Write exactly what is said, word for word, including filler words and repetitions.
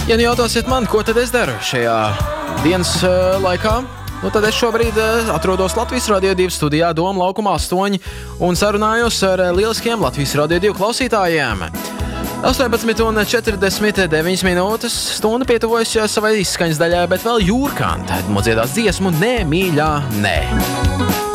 Ja nu jautājsiet man, ko tad es daru šajā dienas uh, laikā, nu tad es šobrīd uh, atrodos Latvijas Radio divi studijā Doma laukumā astoņi un sarunājos ar uh, lieliskiem Latvijas Radio divi klausītājiem. astoņpadsmit un četrdesmit deviņas minūtes, stunda pietuvojas savai izskaņas daļai, bet vēl Jūrkanta nodziedās dziesmu Nē, mīļā, nē.